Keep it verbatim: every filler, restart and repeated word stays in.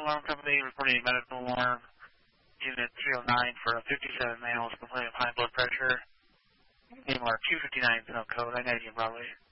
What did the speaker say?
Alarm Company reporting a medical alarm. Unit three oh nine for a fifty-seven male with complaint of high blood pressure. Name are two fifty-nine, no code. I know you probably.